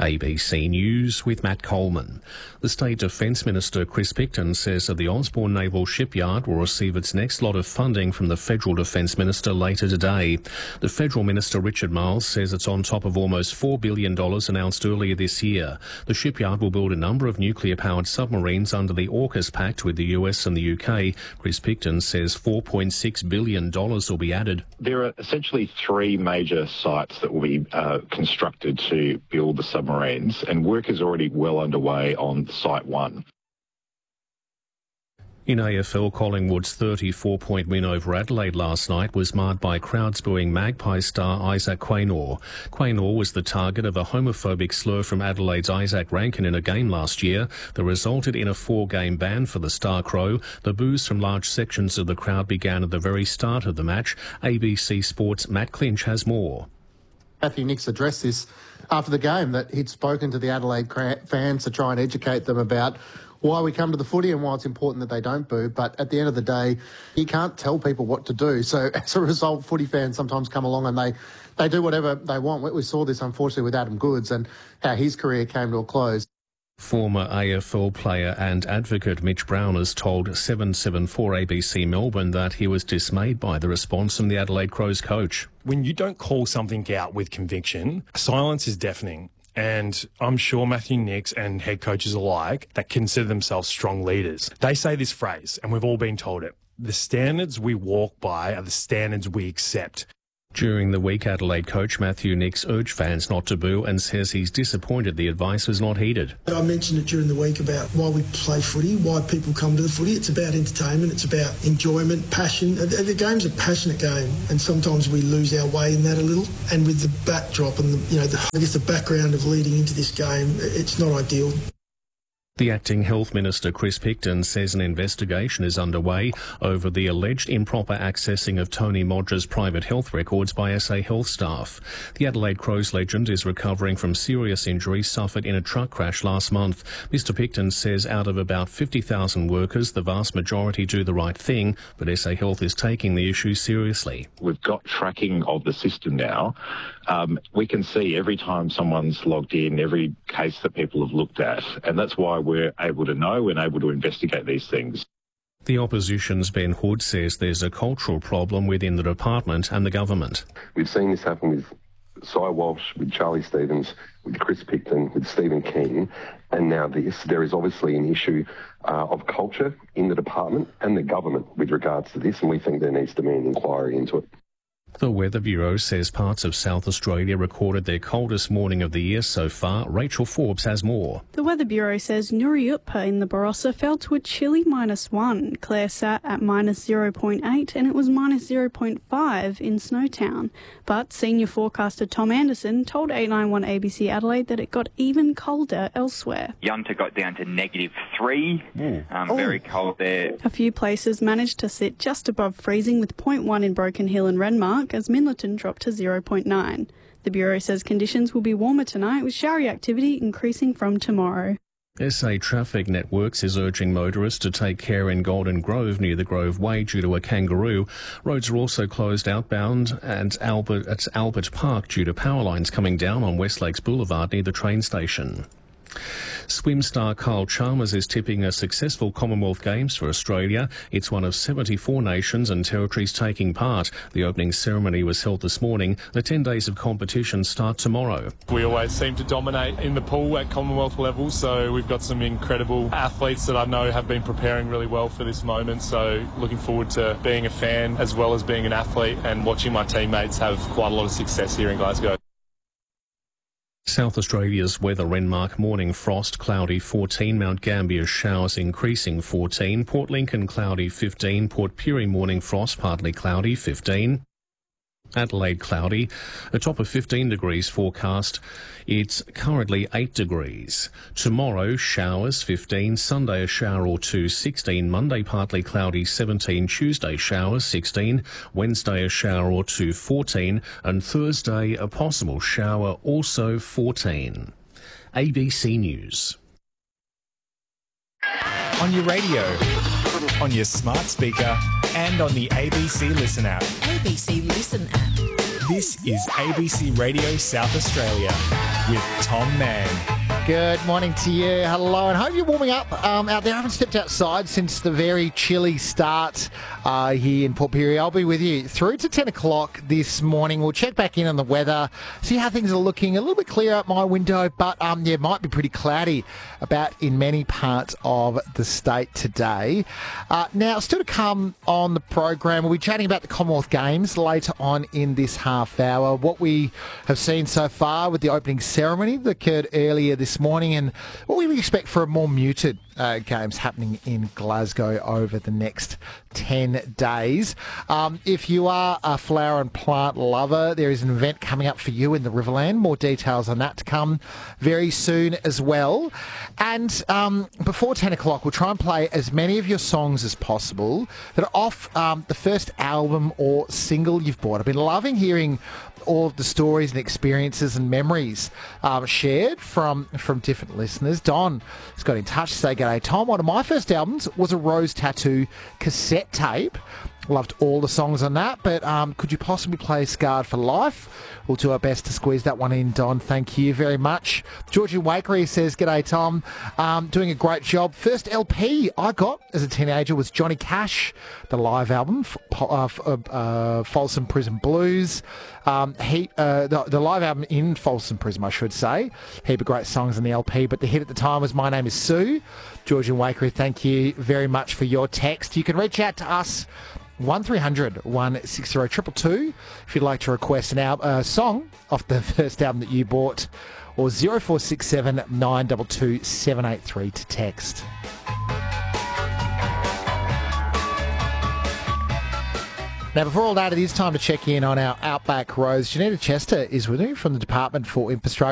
ABC News with Matt Coleman. The State Defence Minister Chris Picton says that the Osborne Naval Shipyard will receive its next lot of funding from the Federal Defence Minister later today. The Federal Minister Richard Marles says it's on top of almost $4 billion announced earlier this year. The shipyard will build a number of nuclear-powered submarines under the AUKUS Pact with the US and the UK. Chris Picton says $4.6 billion will be added. There are essentially three major sites that will be constructed to build the submarines, and work is already well underway on Site 1. In AFL, Collingwood's 34-point win over Adelaide last night was marred by crowds booing Magpie star Isaac Quaynor. Quaynor was the target of a homophobic slur from Adelaide's Isaac Rankin in a game last year that resulted in a 4-game ban for the Star Crow. The boos from large sections of the crowd began at the very start of the match. ABC Sports' Matt Clinch has more. Matthew Nicks addressed this after the game, that he'd spoken to the Adelaide fans to try and educate them about why we come to the footy and why it's important that they don't boo. But at the end of the day, you can't tell people what to do. So as a result, footy fans sometimes come along and they do whatever they want. We saw this, unfortunately, with Adam Goodes and how his career came to a close. Former AFL player and advocate Mitch Brown has told 774 ABC Melbourne that he was dismayed by the response from the Adelaide Crows coach. When you don't call something out with conviction, silence is deafening. And I'm sure Matthew Nicks and head coaches alike that consider themselves strong leaders, they say this phrase, and we've all been told it: the standards we walk by are the standards we accept. During the week, Adelaide coach Matthew Nicks urged fans not to boo and says he's disappointed the advice was not heeded. I mentioned it during the week about why we play footy, why people come to the footy. It's about entertainment, it's about enjoyment, passion. The game's a passionate game, and sometimes we lose our way in that a little. And with the backdrop and the background of leading into this game, it's not ideal. The acting Health Minister Chris Picton says an investigation is underway over the alleged improper accessing of Tony Modger's private health records by SA Health staff. The Adelaide Crows legend is recovering from serious injuries suffered in a truck crash last month. Mr Picton says out of about 50,000 workers, the vast majority do the right thing, but SA Health is taking the issue seriously. We've got tracking of the system now. We can see every time someone's logged in, every case that people have looked at, and that's why we're able to know and able to investigate these things. The opposition's Ben Hood says there's a cultural problem within the department and the government. We've seen this happen with Si Walsh, with Charlie Stevens, with Chris Picton, with Stephen King, and now this. There is obviously an issue of culture in the department and the government with regards to this, and we think there needs to be an inquiry into it. The Weather Bureau says parts of South Australia recorded their coldest morning of the year so far. Rachel Forbes has more. The Weather Bureau says Nuriutpa in the Barossa fell to a chilly -1. Clare sat at -0.8 and it was -0.5 in Snowtown. But senior forecaster Tom Anderson told 891 ABC Adelaide that it got even colder elsewhere. Yunta got down to -3. Very cold there. A few places managed to sit just above freezing with 0.1 in Broken Hill and Renmark, as Minlaton dropped to 0.9. The Bureau says conditions will be warmer tonight, with showery activity increasing from tomorrow. SA Traffic Networks is urging motorists to take care in Golden Grove near the Grove Way due to a kangaroo. Roads are also closed outbound at Albert Park due to power lines coming down on West Lakes Boulevard near the train station. Swim star Carl Chalmers is tipping a successful Commonwealth Games for Australia. It's one of 74 nations and territories taking part. The opening ceremony was held this morning. The 10 days of competition start tomorrow. We always seem to dominate in the pool at Commonwealth level, so we've got some incredible athletes that I know have been preparing really well for this moment. So looking forward to being a fan as well as being an athlete and watching my teammates have quite a lot of success here in Glasgow. South Australia's weather: Renmark morning frost, cloudy 14, Mount Gambier showers increasing 14, Port Lincoln cloudy 15, Port Pirie morning frost, partly cloudy 15. Adelaide cloudy, a top of 15 degrees forecast. It's currently 8 degrees. Tomorrow showers 15, Sunday a shower or two 16, Monday partly cloudy 17, Tuesday showers 16, Wednesday a shower or two 14, and Thursday a possible shower also 14. ABC News. On your radio, on your smart speaker, and on the ABC Listen app. ABC Listen app. This is ABC Radio South Australia with Tom Mann. Good morning to you. Hello, and hope you're warming up out there. I haven't stepped outside since the very chilly start here in Port Pirie. I'll be with you through to 10 o'clock this morning. We'll check back in on the weather, see how things are looking. A little bit clear out my window, but it might be pretty cloudy about in many parts of the state today. Now, still to come on the program, we'll be chatting about the Commonwealth Games later on in this half hour. What we have seen so far with the opening ceremony that occurred earlier this morning, and what we expect for a more muted games happening in Glasgow over the next 10 days. If you are a flower and plant lover, there is an event coming up for you in the Riverland. More details on that to come very soon as well. And before 10 o'clock, we'll try and play as many of your songs as possible that are off the first album or single you've bought. I've been loving hearing all of the stories and experiences and memories shared from different listeners. Don has got in touch to say, "G'day, Tom. One of my first albums was a Rose Tattoo cassette tape. Loved all the songs on that, but could you possibly play Scarred for Life? We'll do our best to squeeze that one in, Don. Thank you very much." Georgie Wakery says, "G'day, Tom. Doing a great job. First LP I got as a teenager was Johnny Cash, the live album, Folsom Prison Blues. The live album in Folsom Prison, I should say. Heap of great songs on the LP, but the hit at the time was My Name is Sue." Georgie Wakery, thank you very much for your text. You can reach out to us 1300 160 222 if you'd like to request a song off the first album that you bought, or 0467 922 783 to text. Now, before all that, it is time to check in on our Outback Roads. Janita Chester is with me from the Department for Infrastructure.